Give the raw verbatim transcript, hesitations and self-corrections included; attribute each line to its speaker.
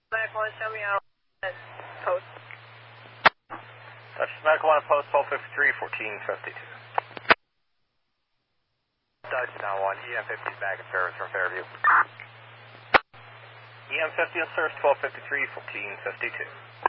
Speaker 1: Medical one, show me out. Post.
Speaker 2: Dutch Medical one, post twelve fifty-three, fourteen fifty-two.
Speaker 3: Dutch now one, E M fifty is back in service from Fairview.
Speaker 2: E M fifty in service, twelve fifty-three, fourteen fifty-two.